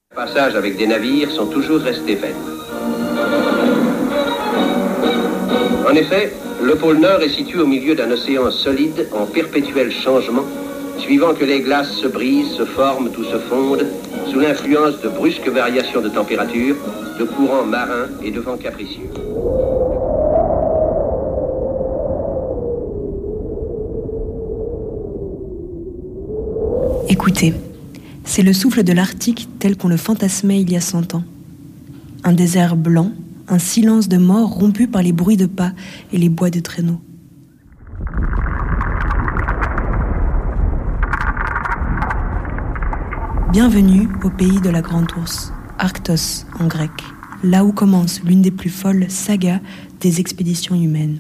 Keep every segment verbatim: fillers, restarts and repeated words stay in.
Les passages avec des navires sont toujours restés vaines. En effet, le pôle Nord est situé au milieu d'un océan solide en perpétuel changement, suivant que les glaces se brisent, se forment ou se fondent, sous l'influence de brusques variations de température, de courants marins et de vents capricieux. Écoutez, c'est le souffle de l'Arctique tel qu'on le fantasmait il y a cent ans. Un désert blanc, un silence de mort rompu par les bruits de pas et les bois de traîneaux. Bienvenue au pays de la Grande Ourse, Arctos en grec, là où commence l'une des plus folles sagas des expéditions humaines.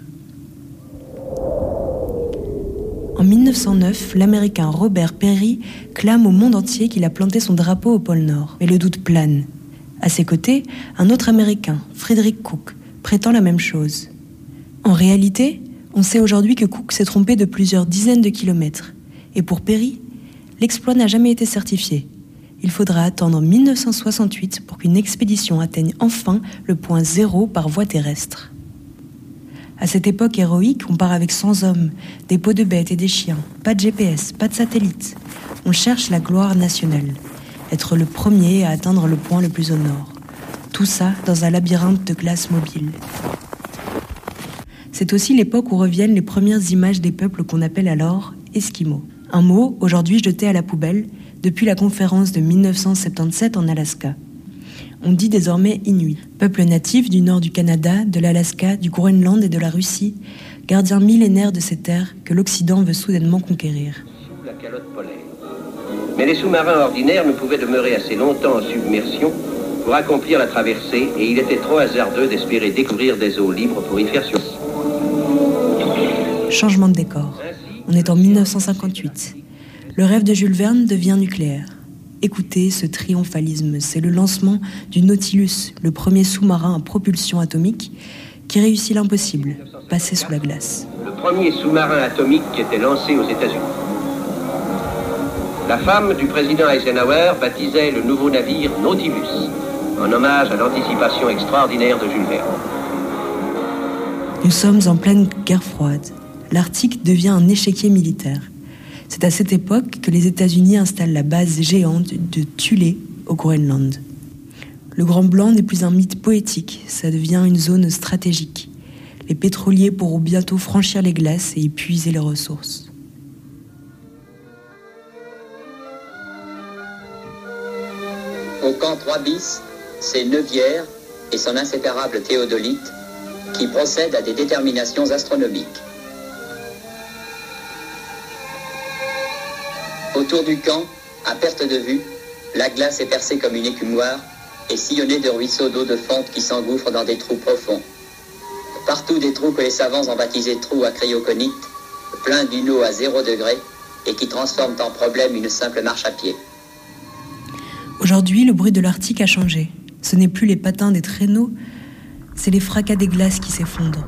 En mille neuf cent neuf, l'Américain Robert Peary clame au monde entier qu'il a planté son drapeau au pôle Nord, mais le doute plane. À ses côtés, un autre Américain, Frederick Cook, prétend la même chose. En réalité, on sait aujourd'hui que Cook s'est trompé de plusieurs dizaines de kilomètres. Et pour Peary, l'exploit n'a jamais été certifié. Il faudra attendre mille neuf cent soixante-huit pour qu'une expédition atteigne enfin le point zéro par voie terrestre. À cette époque héroïque, on part avec cent hommes, des peaux de bêtes et des chiens, pas de G P S, pas de satellite. On cherche la gloire nationale, être le premier à atteindre le point le plus au nord. Tout ça dans un labyrinthe de glace mobile. C'est aussi l'époque où reviennent les premières images des peuples qu'on appelle alors Esquimaux. Un mot aujourd'hui jeté à la poubelle depuis la conférence de mille neuf cent soixante-dix-sept en Alaska. On dit désormais Inuit, peuple natif du nord du Canada, de l'Alaska, du Groenland et de la Russie, gardien millénaire de ces terres que l'Occident veut soudainement conquérir. Sous la calotte polaire. Mais les sous-marins ordinaires ne pouvaient demeurer assez longtemps en submersion pour accomplir la traversée et il était trop hasardeux d'espérer découvrir des eaux libres pour y faire sursis. Changement de décor. On est en mille neuf cent cinquante-huit. Le rêve de Jules Verne devient nucléaire. Écoutez ce triomphalisme, c'est le lancement du Nautilus, le premier sous-marin à propulsion atomique qui réussit l'impossible, passer sous la glace. Le premier sous-marin atomique qui était lancé aux États-Unis. La femme du président Eisenhower baptisait le nouveau navire Nautilus, en hommage à l'anticipation extraordinaire de Jules Verne. Nous sommes en pleine guerre froide. L'Arctique devient un échiquier militaire. C'est à cette époque que les États-Unis installent la base géante de Thulé au Groenland. Le Grand Blanc n'est plus un mythe poétique, ça devient une zone stratégique. Les pétroliers pourront bientôt franchir les glaces et y puiser les ressources. Au camp trois bis, c'est Neuvière et son inséparable théodolite qui procèdent à des déterminations astronomiques. Autour du camp, à perte de vue, la glace est percée comme une écume noire et sillonnée de ruisseaux d'eau de fonte qui s'engouffrent dans des trous profonds. Partout des trous que les savants ont baptisés trous à cryoconite, pleins d'une eau à zéro degré et qui transforment en problème une simple marche à pied. Aujourd'hui, le bruit de l'Arctique a changé. Ce n'est plus les patins des traîneaux, c'est les fracas des glaces qui s'effondrent.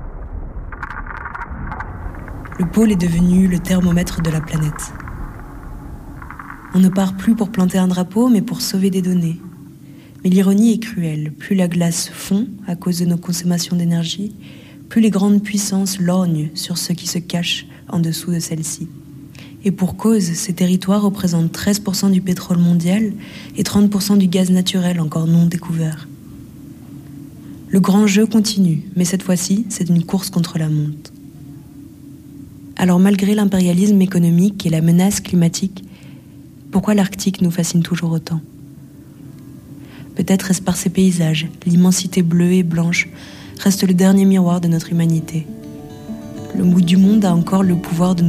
Le pôle est devenu le thermomètre de la planète. On ne part plus pour planter un drapeau, mais pour sauver des données. Mais l'ironie est cruelle. Plus la glace fond à cause de nos consommations d'énergie, plus les grandes puissances lorgnent sur ceux qui se cachent en dessous de celle-ci. Et pour cause, ces territoires représentent treize pour cent du pétrole mondial et trente pour cent du gaz naturel encore non découvert. Le grand jeu continue, mais cette fois-ci, c'est une course contre la montre. Alors malgré l'impérialisme économique et la menace climatique, pourquoi l'Arctique nous fascine toujours autant ? Peut-être est-ce par ses paysages, l'immensité bleue et blanche reste le dernier miroir de notre humanité. Le bout du monde a encore le pouvoir de